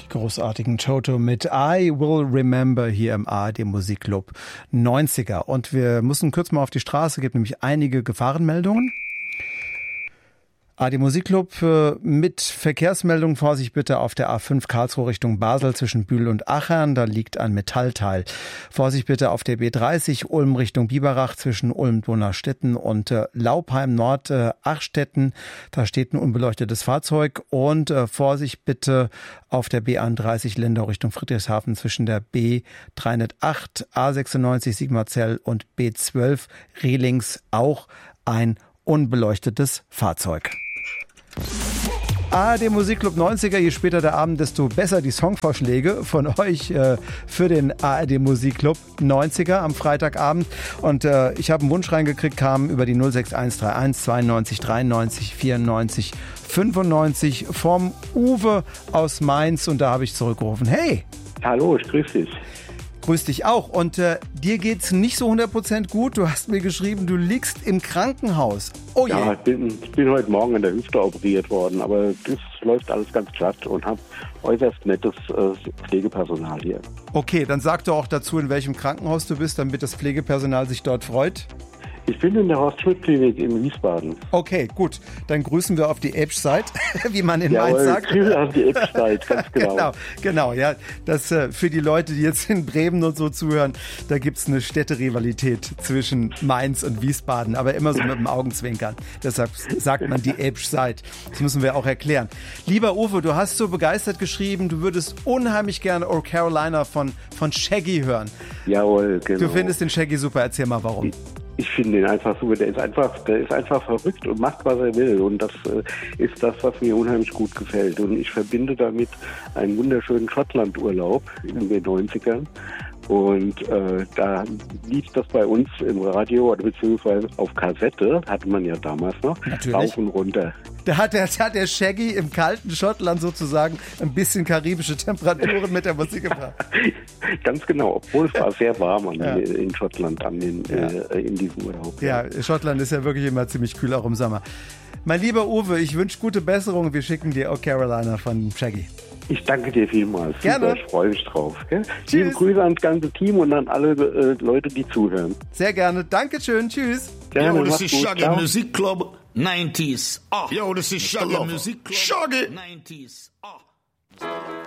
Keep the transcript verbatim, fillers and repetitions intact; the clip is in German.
großartigen Toto mit I Will Remember hier im A R D Musikclub neunziger. Und wir müssen kurz mal auf die Straße, gibt nämlich einige Gefahrenmeldungen. A R D Musikclub äh, mit Verkehrsmeldung. Vorsicht bitte auf der A fünf Karlsruhe Richtung Basel zwischen Bühl und Achern. Da liegt ein Metallteil. Vorsicht bitte auf der B dreißig Ulm Richtung Biberach zwischen Ulm-Donaustetten und äh, Laupheim Nord äh, Achstetten. Da steht ein unbeleuchtetes Fahrzeug. Und äh, Vorsicht bitte auf der B einunddreißig Lindau Richtung Friedrichshafen zwischen der B dreihundertacht, A sechsundneunzig Sigmarzell und B zwölf Rehlings auch ein unbeleuchtetes Fahrzeug. A R D Musikclub neunziger, je später der Abend, desto besser die Songvorschläge von euch äh, für den A R D Musikclub neunziger am Freitagabend. Und äh, ich habe einen Wunsch reingekriegt, kam über die null sechs eins drei eins zweiundneunzig dreiundneunzig vierundneunzig fünfundneunzig vom Uwe aus Mainz. Und da habe ich zurückgerufen, hey! Hallo, ich grüße dich. Grüß dich auch. Und äh, dir geht's nicht so hundert Prozent gut. Du hast mir geschrieben, du liegst im Krankenhaus. Oh je. Ja, ich bin, ich bin heute Morgen in der Hüfte operiert worden, aber das läuft alles ganz glatt und habe äußerst nettes äh, Pflegepersonal hier. Okay, dann sag doch auch dazu, in welchem Krankenhaus du bist, damit das Pflegepersonal sich dort freut. Ich bin in der Horst-Schmidt-Klinik in Wiesbaden. Okay, gut. Dann grüßen wir auf die Edge-Side, wie man in Jawohl, Mainz sagt. Grüße auf die Edge-Side, ganz genau. genau. Genau, ja. Das äh, für die Leute, die jetzt in Bremen und so zuhören, da gibt's eine Städterivalität zwischen Mainz und Wiesbaden, aber immer so mit dem Augenzwinkern. Deshalb sagt man die Edge-Side. Das müssen wir auch erklären. Lieber Uwe, du hast so begeistert geschrieben, du würdest unheimlich gerne Oh Carolina von, von Shaggy hören. Jawohl, genau. Du findest den Shaggy super. Erzähl mal, warum. Ich finde ihn einfach super, der ist einfach, der ist einfach verrückt und macht, was er will. Und das äh, ist das, was mir unheimlich gut gefällt. Und ich verbinde damit einen wunderschönen Schottlandurlaub in den neunzigern. Und äh, da lief das bei uns im Radio oder beziehungsweise auf Kassette, hatte man ja damals noch, natürlich, rauf und runter. Da hat, der, da hat der Shaggy im kalten Schottland sozusagen ein bisschen karibische Temperaturen mit der Musik gebracht. Ganz genau, obwohl es war sehr warm an, ja. in Schottland an den, ja. äh, in diesem Urlaub. Ja, Schottland ist ja wirklich immer ziemlich kühl, auch im Sommer. Mein lieber Uwe, ich wünsche gute Besserung. Wir schicken dir Oh Carolina von Shaggy. Ich danke dir vielmals. Gerne. Super, ich freue mich drauf. Gell? Liebe Grüße ans ganze Team und an alle äh, Leute, die zuhören. Sehr gerne. Dankeschön. Tschüss. Gerne, Yo, this is gut. Shaggy Ciao. Music Club nineties. Ah. Yo, this is Shaggy Music Club Shaggy. nineties. Ah.